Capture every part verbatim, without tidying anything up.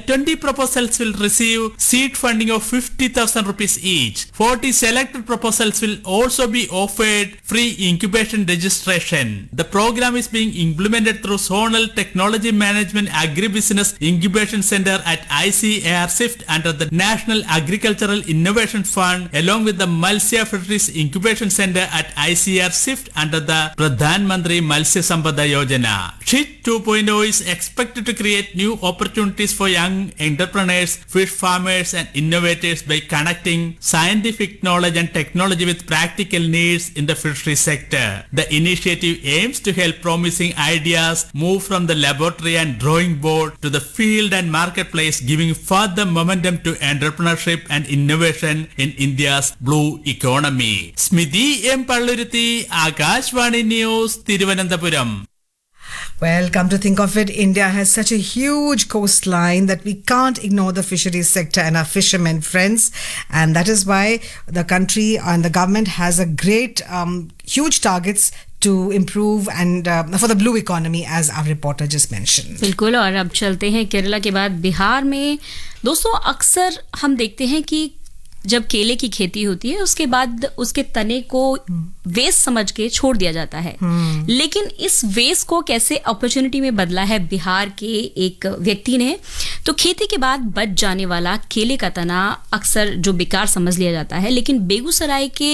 twenty proposals will receive seed funding of fifty thousand rupees each. forty selected proposals will also be offered free incubation registration. The program is being implemented through Zonal Technology Management Agribusiness Incubation Center at I C A R SIFT under the National Agricultural Innovation Fund, along with the Matsya Fisheries Incubation Center at I C A R SIFT under the Pradhan Mantri Matsya Sampada Yojana. S H I T two point oh is expected to create new opportunities for young entrepreneurs, fish farmers and innovators by connecting scientific knowledge and technology with practical needs in the fishery sector. The initiative aims to help promising ideas move from the laboratory and drawing board to the field and marketplace, giving further momentum to entrepreneurship and innovation in India's blue economy. Smidhi M. Palluruthi, Akashvani News, Thiruvananthapuram. Well, come to think of it, India has such a huge coastline that we can't ignore the fisheries sector and our fishermen friends. And that is why the country and the government has a great, um, huge targets to improve and uh, for the blue economy, as our reporter just mentioned. बिल्कुल, और अब चलते हैं केरला के बाद बिहार में। दोस्तों, अक्सर हम देखते हैं कि जब केले की खेती होती है उसके बाद उसके तने को वेस्ट समझ के छोड़ दिया जाता है, लेकिन इस वेस्ट को कैसे अपॉर्चुनिटी में बदला है बिहार के एक व्यक्ति ने। तो खेती के बाद बच जाने वाला केले का तना अक्सर जो बेकार समझ लिया जाता है, लेकिन बेगूसराय के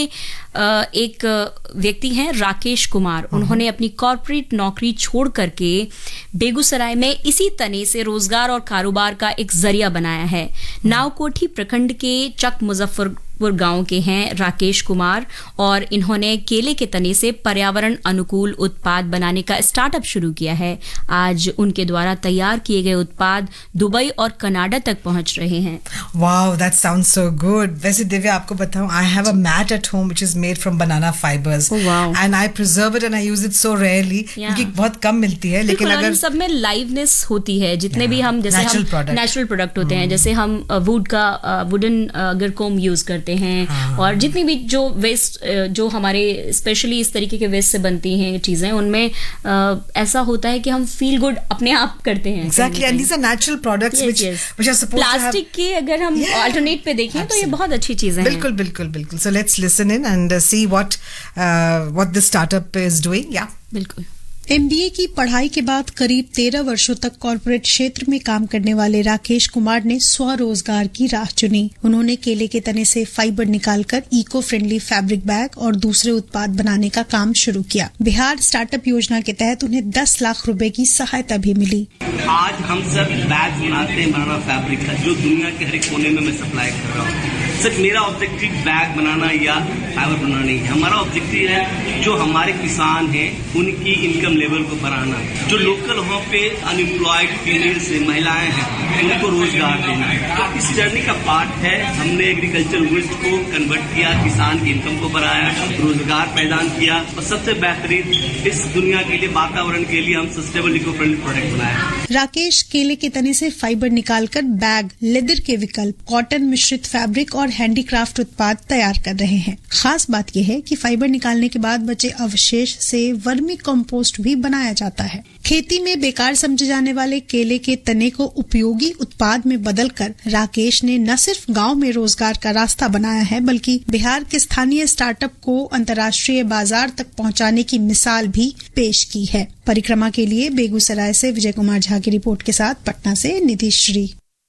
एक व्यक्ति हैं राकेश कुमार, उन्होंने अपनी कॉर्पोरेट नौकरी छोड़ करके बेगूसराय में इसी तने से रोजगार और कारोबार का एक जरिया बनाया है। नावकोठी प्रखंड के चक मुजफ्फरपुर गांव के हैं राकेश कुमार, और इन्होंने केले के तने से पर्यावरण अनुकूल उत्पाद बनाने का स्टार्टअप शुरू किया है। आज उनके द्वारा तैयार किए गए उत्पाद दुबई और कनाडा तक पहुंच रहे हैं। Wow, that sounds so good. वैसे दिव्या, आपको बताऊं, I have a mat at home which is made from banana fibres and I preserve it and I use it so rarely, क्योंकि बहुत कम मिलती है। लेकिन अगर सब में लाइवनेस होती है, जितने भी हम जैसे हम नेचुरल प्रोडक्ट होते हैं, जैसे हम वुड का वुडन अगर कोम यूज करते हैं, हाँ। और जितनी भी जो वेस्ट जो हमारे स्पेशली इस तरीके के वेस्ट से बनती हैं चीजें, उनमें आ, ऐसा होता है कि हम फील गुड अपने आप करते हैं। Exactly, and these are natural products which which are supposed to have. Plastic के अगर हम अल्टरनेट पे देखें तो ये बहुत अच्छी चीजें हैं। बिल्कुल बिल्कुल बिल्कुल। So let's listen in and see what uh, what this startup is doing. Yeah, बिल्कुल। एमबीए की पढ़ाई के बाद करीब तेरह वर्षों तक कॉर्पोरेट क्षेत्र में काम करने वाले राकेश कुमार ने स्वरोजगार की राह चुनी। उन्होंने केले के तने से फाइबर निकालकर इको फ्रेंडली फैब्रिक बैग और दूसरे उत्पाद बनाने का काम शुरू किया। बिहार स्टार्टअप योजना के तहत उन्हें दस लाख रुपए की सहायता भी मिली। आज हम सब बैग बनाते हैं बनाना फैब्रिक का, जो दुनिया के हर एक कोने में मैं सप्लाई कर रहा हूँ। सर, मेरा ऑब्जेक्टिव बैग बनाना या फाइबर बनाना नहीं है। हमारा ऑब्जेक्टिव है जो हमारे किसान हैं उनकी इनकम लेवल को बढ़ाना, जो लोकल वहाँ पे अनएम्प्लॉयड फीमेल्स हैं, महिलाएं हैं, उनको रोजगार देना। तो इस जर्नी का पार्ट है, हमने एग्रीकल्चर वेस्ट को कन्वर्ट किया, किसान की इनकम को बढ़ाया, रोजगार पैदा किया, और सबसे बेहतरीन इस दुनिया के लिए, वातावरण के लिए हम सस्टेनेबल इको फ्रेंडली प्रोडक्ट बनाया। राकेश केले के तने से फाइबर निकालकर बैग, लेदर के विकल्प, कॉटन मिश्रित फैब्रिक और हैंडीक्राफ्ट उत्पाद तैयार कर रहे हैं। खास बात यह है कि फाइबर निकालने के बाद बचे अवशेष से वर्मी कंपोस्ट भी बनाया जाता है। खेती में बेकार समझे जाने वाले केले के तने को उपयोगी उत्पाद में बदलकर राकेश ने न सिर्फ गांव में रोजगार का रास्ता बनाया है, बल्कि बिहार के स्थानीय स्टार्टअप को अंतर्राष्ट्रीय बाजार तक पहुंचाने की मिसाल भी पेश की है। परिक्रमा के लिए बेगूसराय से विजय कुमार झा की रिपोर्ट के साथ पटना से निधि Shri.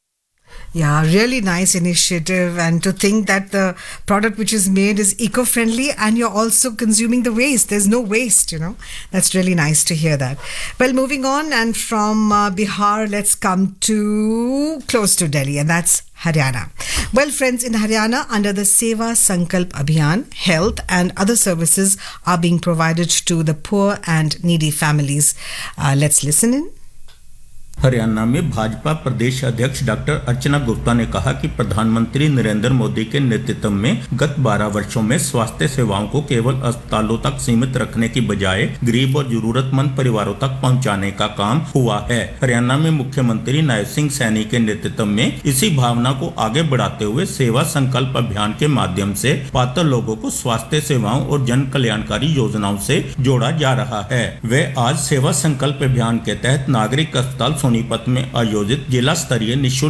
Yeah, really nice initiative, and to think that the product which is made is eco-friendly and you're also consuming the waste. There's no waste, you know. That's really nice to hear that. Well, moving on, and from uh, Bihar, let's come to close to Delhi, and that's Haryana. Well, friends, in Haryana, under the Seva Sankalp Abhiyan, health and other services are being provided to the poor and needy families. Uh, let's listen in. Haryana में भाजपा प्रदेश अध्यक्ष doctor अर्चना गुप्ता ने कहा कि प्रधानमंत्री नरेंद्र मोदी के नेतृत्व में गत बारह वर्षों में स्वास्थ्य सेवाओं को केवल अस्पतालों तक सीमित रखने की बजाय गरीब और जरूरतमंद परिवारों तक पहुंचाने का काम हुआ है। हरियाणा में मुख्यमंत्री नायब सिंह सैनी के नेतृत्व में इसी भावना को आगे बढ़ाते हुए सेवा संकल्प अभियान के माध्यम से पात्र लोगों को स्वास्थ्य सेवाओं और जन कल्याणकारी योजनाओं से जोड़ा जा रहा है। वे आज सेवा संकल्प अभियान के तहत नागरिक अस्पताल सोनीपत में आयोजित जिला स्तरीय निःशुल्क